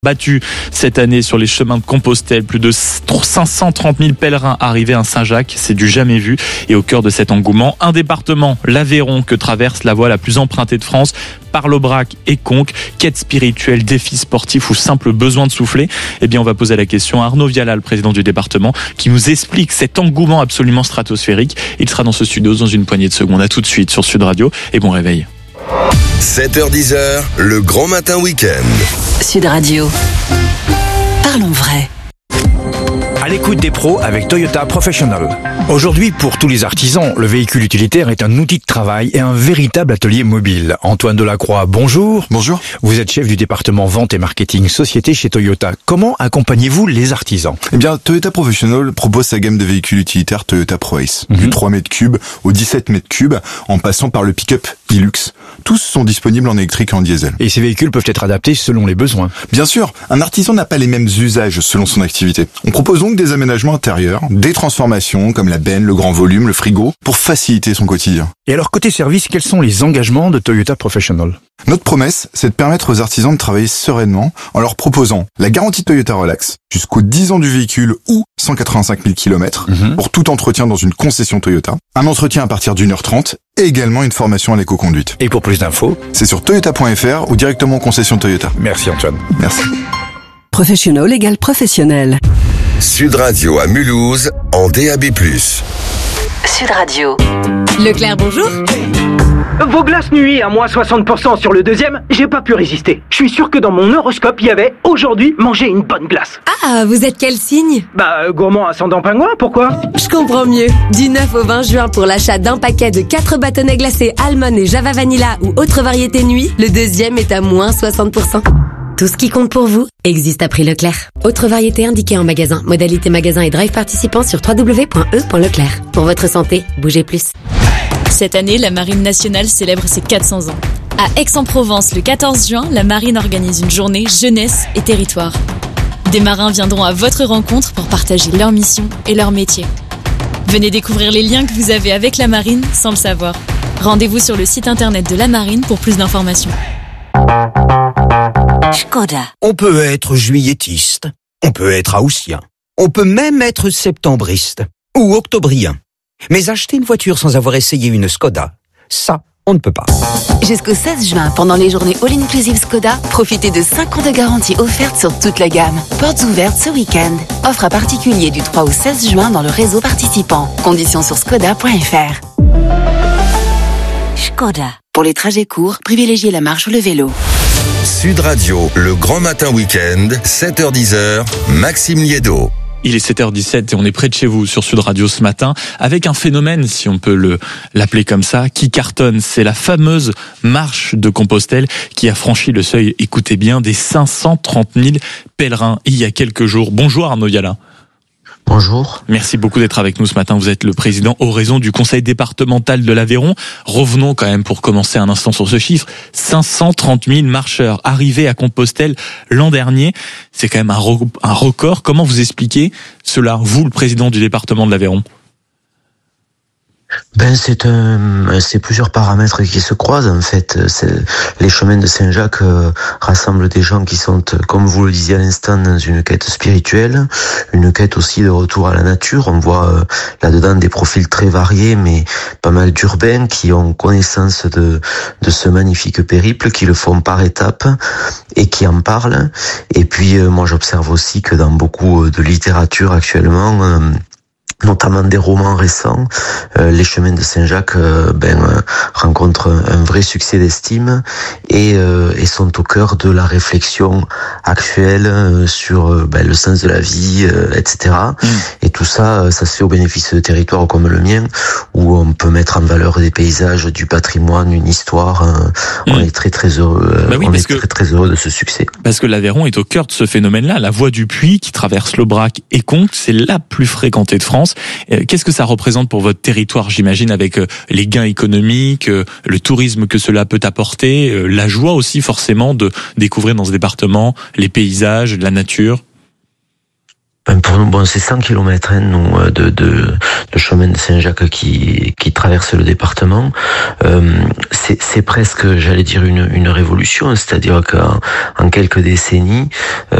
Battu cette année sur les chemins de Compostelle, plus de 530 000 pèlerins arrivés à Saint-Jacques, c'est du jamais vu. Et au cœur de cet engouement, un département, l'Aveyron, que traverse la voie la plus empruntée de France, par l'Aubrac et Conques. Quête spirituelle, défis sportifs ou simple besoin de souffler? Eh bien, on va poser la question à Arnaud Viala, le président du département, qui nous explique cet engouement absolument stratosphérique. Il sera dans ce studio dans une poignée de secondes. À tout de suite sur Sud Radio et bon réveil. 7h-10h, le grand matin week-end. Sud Radio. Parlons vrai. À l'écoute des pros avec Toyota Professional. Aujourd'hui, pour tous les artisans, le véhicule utilitaire est un outil de travail et un véritable atelier mobile. Antoine Delacroix, bonjour. Bonjour. Vous êtes chef du département vente et marketing société chez Toyota. Comment accompagnez-vous les artisans? Eh bien, Toyota Professional propose sa gamme de véhicules utilitaires Toyota ProAce. Du 3 m3 au 17 m3, en passant par le pick-up Hilux. Tous sont disponibles en électrique et en diesel. Et ces véhicules peuvent être adaptés selon les besoins. Bien sûr, un artisan n'a pas les mêmes usages selon son activité. On propose donc des aménagements intérieurs, des transformations comme la benne, le grand volume, le frigo, pour faciliter son quotidien. Et alors, côté service, quels sont les engagements de Toyota Professional? Notre promesse, c'est de permettre aux artisans de travailler sereinement en leur proposant la garantie Toyota Relax jusqu'aux 10 ans du véhicule ou 185 000 km pour tout entretien dans une concession Toyota, un entretien à partir d'1h30 et également une formation à l'éco-conduite. Et pour plus d'infos, c'est sur toyota.fr ou directement en concession Toyota. Merci Antoine. Merci. Professionnel égale professionnel. Sud Radio à Mulhouse en DAB+. Sud Radio. Leclerc, bonjour. Vos glaces nuit à moins 60% sur le deuxième, j'ai pas pu résister. Je suis sûr que dans mon horoscope, il y avait « Aujourd'hui, manger une bonne glace ». Ah, vous êtes quel signe? Gourmand ascendant pingouin, pourquoi? Je comprends mieux. Du 9 au 20 juin, pour l'achat d'un paquet de 4 bâtonnets glacés Almond et Java Vanilla ou autre variété nuit, le deuxième est à moins 60%. Tout ce qui compte pour vous existe à prix Leclerc. Autre variété indiquée en magasin. Modalité magasin et drive participant sur www.e.leclerc. Pour votre santé, bougez plus. Cette année, la Marine nationale célèbre ses 400 ans. À Aix-en-Provence, le 14 juin, la Marine organise une journée jeunesse et territoire. Des marins viendront à votre rencontre pour partager leur mission et leur métier. Venez découvrir les liens que vous avez avec la Marine sans le savoir. Rendez-vous sur le site internet de la Marine pour plus d'informations. Skoda. On peut être juilletiste, on peut être haussien, on peut même être septembriste ou octobrien. Mais acheter une voiture sans avoir essayé une Skoda, ça, on ne peut pas. Jusqu'au 16 juin, pendant les journées All-Inclusive Skoda, profitez de 5 ans de garantie offerte sur toute la gamme. Portes ouvertes ce week-end. Offre à particulier du 3 au 16 juin dans le réseau participant. Conditions sur skoda.fr. Skoda. Pour les trajets courts, privilégiez la marche ou le vélo. Sud Radio, le grand matin week-end, 7h-10h, Maxime Liédo. Il est 7h17 et on est près de chez vous sur Sud Radio ce matin avec un phénomène, si on peut l'appeler comme ça, qui cartonne. C'est la fameuse marche de Compostelle qui a franchi le seuil, écoutez bien, des 530 000 pèlerins il y a quelques jours. Bonjour Arnaud Viala. Bonjour. Merci beaucoup d'être avec nous ce matin. Vous êtes le président oraison du conseil départemental de l'Aveyron. Revenons quand même pour commencer un instant sur ce chiffre. 530 000 marcheurs arrivés à Compostelle l'an dernier. C'est quand même un record. Comment vous expliquez cela, vous, le président du département de l'Aveyron? C'est plusieurs paramètres qui se croisent en fait. Les chemins de Saint-Jacques rassemblent des gens qui sont, comme vous le disiez à l'instant, dans une quête spirituelle, une quête aussi de retour à la nature. On voit là-dedans des profils très variés, mais pas mal d'urbains qui ont connaissance de ce magnifique périple, qui le font par étapes et qui en parlent. Et puis moi j'observe aussi que dans beaucoup de littérature actuellement, notamment des romans récents, les chemins de Saint-Jacques rencontrent un vrai succès d'estime et sont au cœur de la réflexion actuelle sur le sens de la vie, etc. Et tout ça, ça se fait au bénéfice de territoires comme le mien, où on peut mettre en valeur des paysages, du patrimoine, une histoire. On est très très heureux. Très heureux de ce succès. Parce que l'Aveyron est au cœur de ce phénomène-là. La voie du Puy qui traverse l'Aubrac et Conques, c'est la plus fréquentée de France. Qu'est-ce que ça représente pour votre territoire, j'imagine, avec les gains économiques, le tourisme que cela peut apporter, la joie aussi forcément de découvrir dans ce département les paysages, la nature? Pour nous, bon, c'est 100 km nous, de chemin de Saint-Jacques qui traverse le département. C'est presque, j'allais dire, une révolution, c'est-à-dire qu'en quelques décennies,